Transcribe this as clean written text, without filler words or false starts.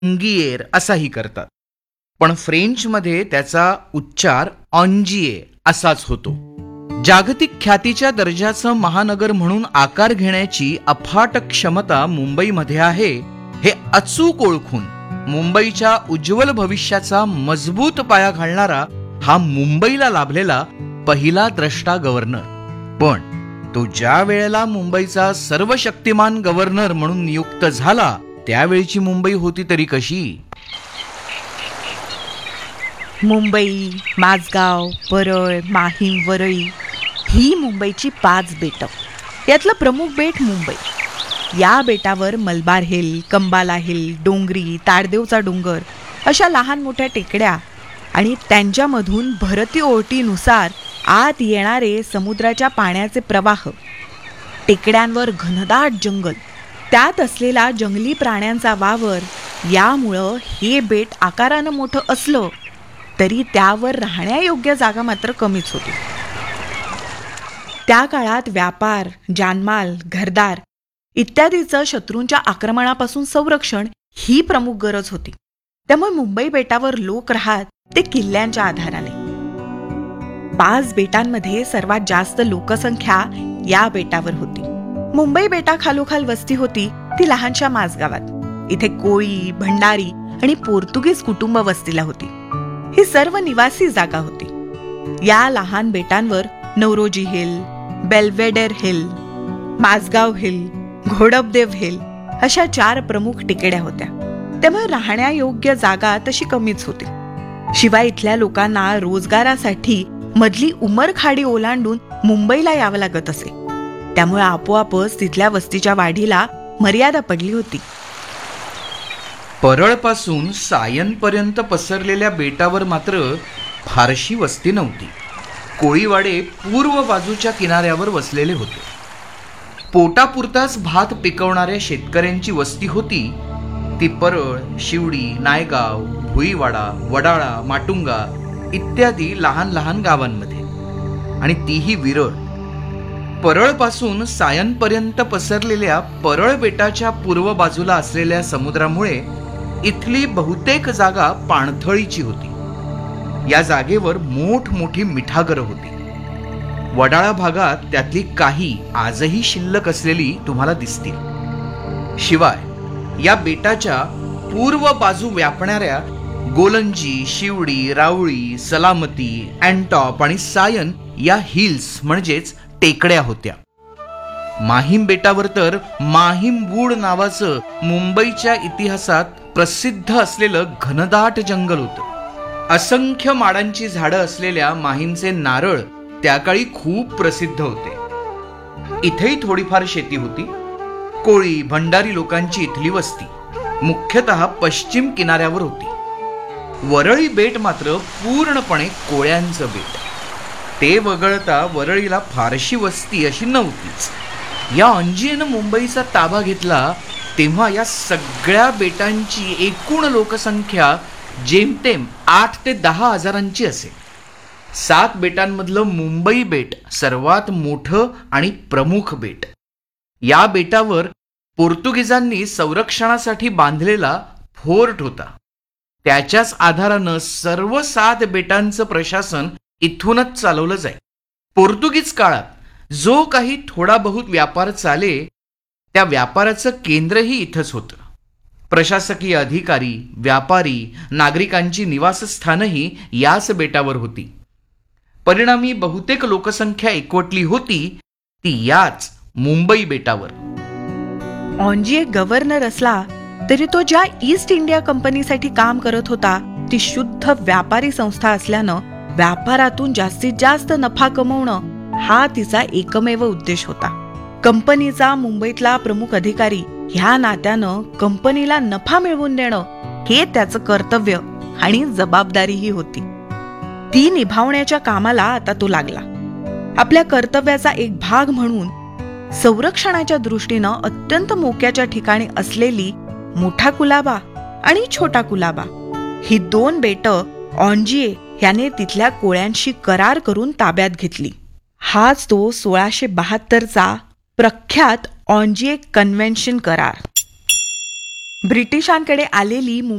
ऑंगिएर असाही करतात, पण फ्रेंचमध्ये त्याचा उच्चार ऑंजिए असाच होतो. जागतिक ख्यातीच्या दर्जाचं महानगर म्हणून आकार घेण्याची अफाट क्षमता मुंबईमध्ये आहे हे अचूक ओळखून मुंबईच्या उज्ज्वल भविष्याचा मजबूत पाया घालणारा हा मुंबईला लाभलेला पहिला द्रष्टा गव्हर्नर. पण तो ज्या वेळेला मुंबईचा सर्वशक्तिमान गव्हर्नर म्हणून नियुक्त झाला त्यावेळची मुंबई होती तरी कशी? मुंबई, माझगाव, परळ, माहीम, वरळी ही मुंबईची 5 बेटं. यातलं प्रमुख बेट मुंबई. या बेटावर मलबार हिल, कंबाला हिल, डोंगरी, ताडदेवचा डोंगर अशा लहान मोठ्या टेकड्या आणि त्यांच्यामधून भरती ओहोटीनुसार आत येणारे समुद्राच्या पाण्याचे प्रवाह, टेकड्यांवर घनदाट जंगल, त्यात असलेला जंगली प्राण्यांचा वावर, यामुळं हे बेट आकारानं मोठं असलं तरी त्यावर राहण्यायोग्य जागा मात्र कमीच होती. त्या काळात व्यापार, जानमाल, घरदार इत्यादीचं शत्रूंच्या आक्रमणापासून संरक्षण ही प्रमुख गरज होती. त्यामुळे मुंबई बेटावर लोक राहत ते किल्ल्यांच्या आधाराने. 5 बेटांमध्ये सर्वात जास्त लोकसंख्या या बेटावर होती. मुंबई बेटाखालोखाल वस्ती होती ती लहानशा माझगावात. इथे कोळी, भंडारी आणि पोर्तुगीज कुटुंब वस्तीला होती. ही सर्व निवासी जागा होती. या लहान बेटांवर Naoroji hill, बेल्वेडेर hill, Mazgaon hill, घोडपदेव hill अशा 4 प्रमुख टेकड्या होत्या. त्यामुळे राहण्यायोग्य जागा तशी कमीच होती. शिवाय इथल्या लोकांना रोजगारासाठी मधली उमरखाडी ओलांडून मुंबईला यावं लागत असे. त्यामुळे आपोआपच तिथल्या वस्तीच्या वाढीला मर्यादा पडली होती. परळपासून सायनपर्यंत पसरलेल्या बेटावर मात्र फारशी वस्ती नव्हती. कोळीवाडे पूर्व बाजूच्या किनाऱ्यावर वसलेले होते. पोटापुरताच भात पिकवणाऱ्या शेतकऱ्यांची वस्ती होती ती परळ, शिवडी, नायगाव, भुईवाडा, वडाळा, माटुंगा इत्यादी लहान लहान गावांमध्ये, आणि तीही विरळ. परळपासून सायनपर्यंत पसरलेल्या परळ बेटाच्या पूर्व बाजूला असलेल्या समुद्रामुळे इथली बहुतेक जागा पाणथळीची होती. या जागेवर मोठमोठी मिठागरं होती. वडाळा भागात त्यातली काही आजही शिल्लक असलेली तुम्हाला दिसतील. शिवाय या बेटाच्या पूर्व बाजू व्यापणाऱ्या गोलंजी, शिवडी, रावळी, सलामती, अँटॉप आणि सायन या हिल्स म्हणजेच टेकड्या होत्या. माहीम बेटावर तर माहीम वूड नावाचं मुंबईच्या इतिहासात प्रसिद्ध असलेलं घनदाट जंगल होतं. असंख्य माडांची झाडं असलेल्या माहीमचे नारळ त्या काळी खूप प्रसिद्ध होते. इथेही थोडीफार शेती होती. कोळी, भंडारी लोकांची इथली वस्ती मुख्यतः पश्चिम किनाऱ्यावर होती. वरळी बेट मात्र पूर्णपणे कोळ्यांचं बेट. ते वगळता वरळीला फारशी वस्ती अशी नव्हतीच. या ऑंजिएनं मुंबईचा ताबा घेतला तेव्हा या सगळ्या बेटांची एकूण लोकसंख्या जेमतेम 8 ते 10 हजारांची असेल. 7 बेटांमधलं मुंबई बेट सर्वात मोठं आणि प्रमुख बेट. या बेटावर पोर्तुगीजांनी संरक्षणासाठी बांधलेला फोर्ट होता. त्याच्याच आधारानं सर्व 7 बेटांचं प्रशासन इथूनच चालवलं जाई. पोर्तुगीज काळात जो काही थोडा बहुत व्यापार चाले त्या व्यापाराचं केंद्रही इथंच होतं. प्रशासकीय अधिकारी, व्यापारी, नागरिकांची निवासस्थानही याच बेटावर होती. परिणामी बहुतेक लोकसंख्या एकवटली होती ती याच मुंबई बेटावर. ऑंजिए गव्हर्नर असला तरी तो ज्या ईस्ट इंडिया कंपनीसाठी काम करत होता ती शुद्ध व्यापारी संस्था असल्यानं व्यापारातून जास्तीत जास्त नफा कमवणं हा तिचा एकमेव उद्देश होता. कंपनीचा मुंबईतला प्रमुख अधिकारी ह्या नात्यानं कंपनीला नफा मिळवून देणं हे त्याचं कर्तव्य आणि जबाबदारीही होती. ती निभावण्याच्या कामाला आता तो लागला. आपल्या कर्तव्याचा एक भाग म्हणून संरक्षणाच्या दृष्टीनं अत्यंत मोक्याच्या ठिकाणी असलेली मोठा कुलाबा आणि छोटा कुलाबा ही 2 बेटं ऑंजिए याने तिथल्या कोळ्यांशी करार करून ताब्यात घेतली. हाच तो 1672चा प्रख्यात ऑंजिए कन्व्हेन्शन करार. ब्रिटिशांकडे आलेली